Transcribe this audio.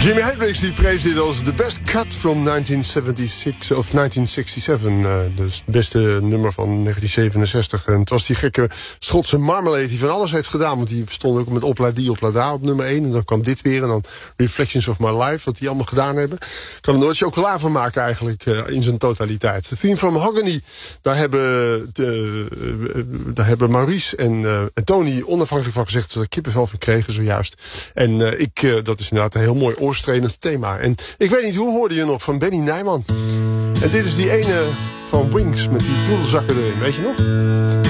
Jimi Hendrix die prees dit als de best cut from 1976 of 1967. Dus het beste nummer van 1967. En het was die gekke Schotse Marmalade die van alles heeft gedaan. Want die stond ook met Opla die, Opla daar op nummer 1. En dan kwam dit weer. En dan Reflections of My Life, wat die allemaal gedaan hebben. Ik kan er nooit chocola van maken eigenlijk in zijn totaliteit. The Theme from Mahogany, daar hebben Maurice en Tony onafhankelijk van gezegd dat ze er kippenvel van kregen zojuist. En dat is inderdaad een heel mooi oorstrenend thema. En ik weet niet, hoe hoorde je nog van Benny Nijman? En dit is die ene van Wings met die doelzakken erin, weet je nog?